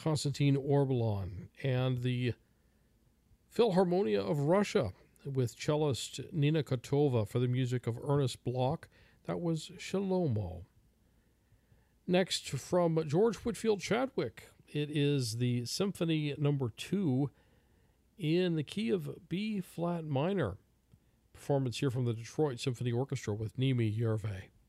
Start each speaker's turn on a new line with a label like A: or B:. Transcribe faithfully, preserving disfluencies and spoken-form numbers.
A: Konstantin Orbalon, and the Philharmonia of Russia with cellist Nina Kotova for the music of Ernest Bloch. That was Shalomo. Next, from George Whitfield Chadwick, it is the Symphony Number Two in the key of B flat minor. Performance here from the Detroit Symphony Orchestra with Nimi Yerve.